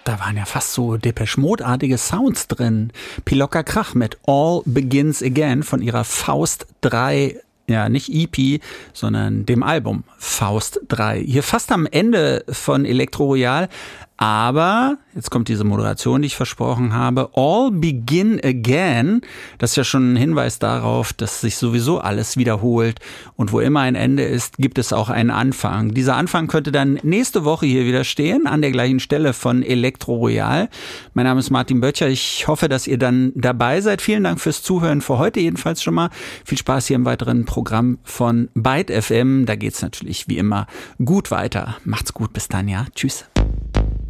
Da waren ja fast so Depeche Mode-artige Sounds drin. Pilocka Krach mit All Begins Again von ihrer Faust 3, ja nicht EP, sondern dem Album Faust 3. Hier fast am Ende von Elektro Royal. Aber, jetzt kommt diese Moderation, die ich versprochen habe, All Begin Again, das ist ja schon ein Hinweis darauf, dass sich sowieso alles wiederholt und wo immer ein Ende ist, gibt es auch einen Anfang. Dieser Anfang könnte dann nächste Woche hier wieder stehen, an der gleichen Stelle von Elektro Royal. Mein Name ist Martin Böttcher, ich hoffe, dass ihr dann dabei seid. Vielen Dank fürs Zuhören, für heute jedenfalls schon mal. Viel Spaß hier im weiteren Programm von Byte FM, da geht's natürlich wie immer gut weiter. Macht's gut, bis dann, ja, tschüss.